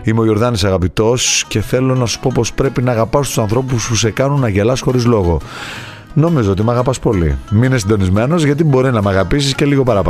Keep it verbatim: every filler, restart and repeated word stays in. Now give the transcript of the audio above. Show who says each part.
Speaker 1: Είμαι ο Ιορδάνης Αγαπητός και θέλω να σου πω πως πρέπει να αγαπάς τους ανθρώπους που σε κάνουν να γελάς χωρίς λόγο. Νόμιζα ότι με αγαπάς πολύ. Μείνε συντονισμένος γιατί μπορεί να με αγαπήσεις και λίγο παραπάνω.